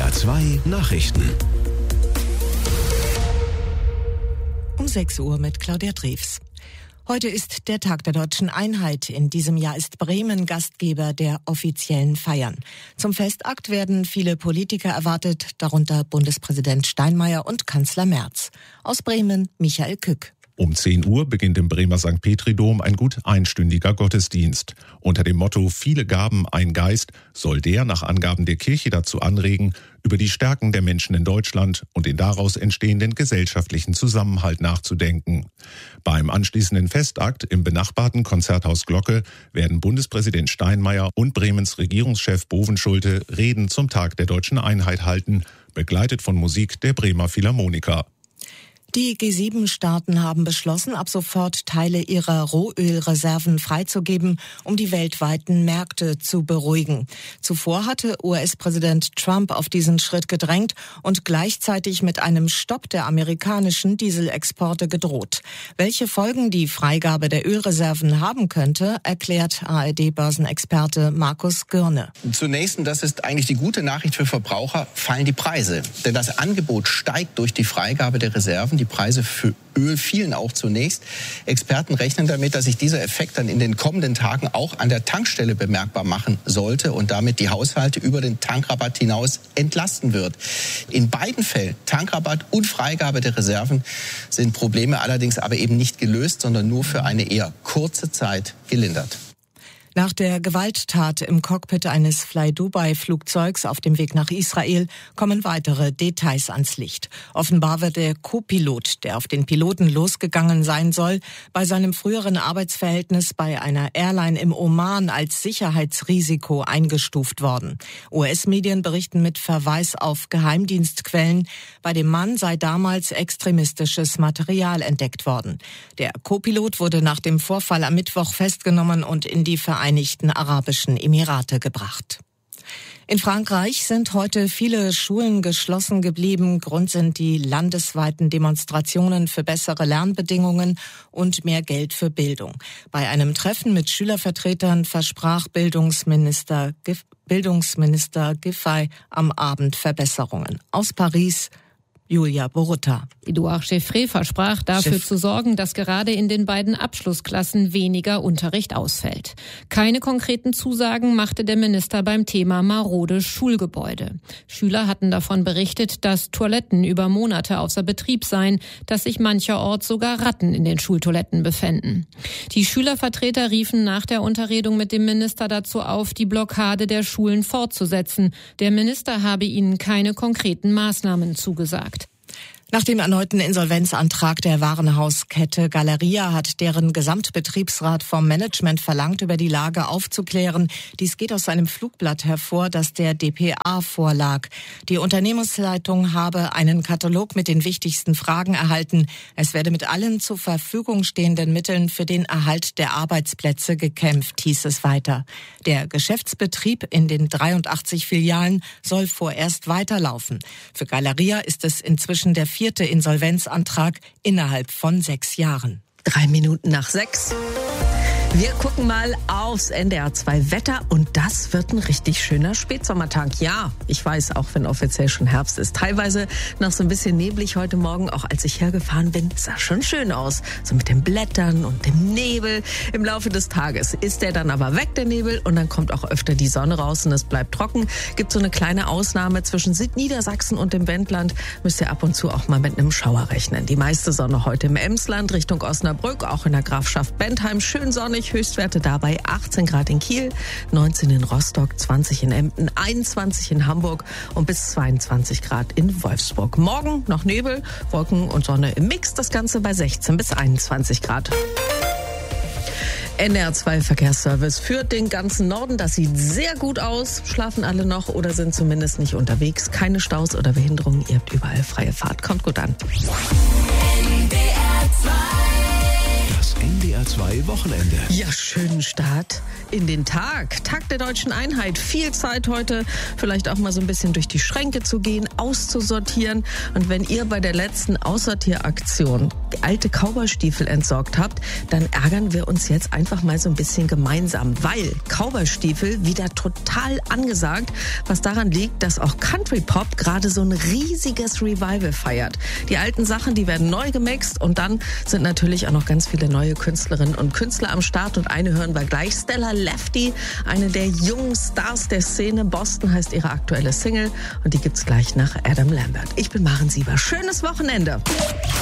NDR 2 Nachrichten. Um 6 Uhr mit Claudia Drews. Heute ist der Tag der Deutschen Einheit. In diesem Jahr ist Bremen Gastgeber der offiziellen Feiern. Zum Festakt werden viele Politiker erwartet, darunter Bundespräsident Steinmeier und Kanzler Merz. Aus Bremen Michael Kück. Um 10 Uhr beginnt im Bremer St. Petri-Dom ein gut einstündiger Gottesdienst. Unter dem Motto »Viele Gaben, ein Geist« soll der nach Angaben der Kirche dazu anregen, über die Stärken der Menschen in Deutschland und den daraus entstehenden gesellschaftlichen Zusammenhalt nachzudenken. Beim anschließenden Festakt im benachbarten Konzerthaus Glocke werden Bundespräsident Steinmeier und Bremens Regierungschef Bovenschulte Reden zum Tag der Deutschen Einheit halten, begleitet von Musik der Bremer Philharmoniker. Die G7-Staaten haben beschlossen, ab sofort Teile ihrer Rohölreserven freizugeben, um die weltweiten Märkte zu beruhigen. Zuvor hatte US-Präsident Trump auf diesen Schritt gedrängt und gleichzeitig mit einem Stopp der amerikanischen Dieselexporte gedroht. Welche Folgen die Freigabe der Ölreserven haben könnte, erklärt ARD-Börsenexperte Markus Gürne. Zunächst, und das ist eigentlich die gute Nachricht für Verbraucher, fallen die Preise. Denn das Angebot steigt durch die Freigabe der Reserven. Die Preise für Öl fielen auch zunächst. Experten rechnen damit, dass sich dieser Effekt dann in den kommenden Tagen auch an der Tankstelle bemerkbar machen sollte und damit die Haushalte über den Tankrabatt hinaus entlasten wird. In beiden Fällen, Tankrabatt und Freigabe der Reserven, sind Probleme allerdings aber eben nicht gelöst, sondern nur für eine eher kurze Zeit gelindert. Nach der Gewalttat im Cockpit eines Fly-Dubai-Flugzeugs auf dem Weg nach Israel kommen weitere Details ans Licht. Offenbar wird der Co-Pilot, der auf den Piloten losgegangen sein soll, bei seinem früheren Arbeitsverhältnis bei einer Airline im Oman als Sicherheitsrisiko eingestuft worden. US-Medien berichten mit Verweis auf Geheimdienstquellen, bei dem Mann sei damals extremistisches Material entdeckt worden. Der Co-Pilot wurde nach dem Vorfall am Mittwoch festgenommen und in die Vereinigten Arabischen Emirate gebracht. In Frankreich sind heute viele Schulen geschlossen geblieben. Grund sind die landesweiten Demonstrationen für bessere Lernbedingungen und mehr Geld für Bildung. Bei einem Treffen mit Schülervertretern versprach Bildungsminister Giffey am Abend Verbesserungen. Aus Paris Julia Borutta. Edouard Chevré versprach dafür zu sorgen, dass gerade in den beiden Abschlussklassen weniger Unterricht ausfällt. Keine konkreten Zusagen machte der Minister beim Thema marode Schulgebäude. Schüler hatten davon berichtet, dass Toiletten über Monate außer Betrieb seien, dass sich mancherorts sogar Ratten in den Schultoiletten befänden. Die Schülervertreter riefen nach der Unterredung mit dem Minister dazu auf, die Blockade der Schulen fortzusetzen. Der Minister habe ihnen keine konkreten Maßnahmen zugesagt. Nach dem erneuten Insolvenzantrag der Warenhauskette Galeria hat deren Gesamtbetriebsrat vom Management verlangt, über die Lage aufzuklären. Dies geht aus einem Flugblatt hervor, das der dpa vorlag. Die Unternehmensleitung habe einen Katalog mit den wichtigsten Fragen erhalten. Es werde mit allen zur Verfügung stehenden Mitteln für den Erhalt der Arbeitsplätze gekämpft, hieß es weiter. Der Geschäftsbetrieb in den 83 Filialen soll vorerst weiterlaufen. Für Galeria ist es inzwischen der 4. Insolvenzantrag innerhalb von 6 Jahren. 6:03. Wir gucken mal aufs NDR 2 Wetter und das wird ein richtig schöner Spätsommertag. Ja, ich weiß, auch wenn offiziell schon Herbst ist. Teilweise noch so ein bisschen neblig heute Morgen, auch als ich hergefahren bin, sah schon schön aus. So mit den Blättern und dem Nebel. Im Laufe des Tages ist der dann aber weg, der Nebel, und dann kommt auch öfter die Sonne raus und es bleibt trocken. Gibt so eine kleine Ausnahme zwischen Niedersachsen und dem Wendland. Müsst ihr ab und zu auch mal mit einem Schauer rechnen. Die meiste Sonne heute im Emsland Richtung Osnabrück, auch in der Grafschaft Bentheim. Schön sonnig. Höchstwerte dabei 18 Grad in Kiel, 19 in Rostock, 20 in Emden, 21 in Hamburg und bis 22 Grad in Wolfsburg. Morgen noch Nebel, Wolken und Sonne im Mix, das Ganze bei 16 bis 21 Grad. NDR 2 Verkehrsservice führt den ganzen Norden. Das sieht sehr gut aus. Schlafen alle noch oder sind zumindest nicht unterwegs. Keine Staus oder Behinderungen. Ihr habt überall freie Fahrt. Kommt gut an. NDR 2 Wochenende. Ja, schönen Start in den Tag. Tag der Deutschen Einheit. Viel Zeit heute, vielleicht auch mal so ein bisschen durch die Schränke zu gehen, auszusortieren. Und wenn ihr bei der letzten Aussortieraktion alte Cowboystiefel entsorgt habt, dann ärgern wir uns jetzt einfach mal so ein bisschen gemeinsam, weil Cowboystiefel wieder total angesagt, was daran liegt, dass auch Country Pop gerade so ein riesiges Revival feiert. Die alten Sachen, die werden neu gemixt und dann sind natürlich auch noch ganz viele neue Künstlerinnen und Künstler am Start und eine hören wir gleich. Stella Lefty, eine der jungen Stars der Szene. Boston heißt ihre aktuelle Single und die gibt's gleich nach Adam Lambert. Ich bin Maren Sieber. Schönes Wochenende.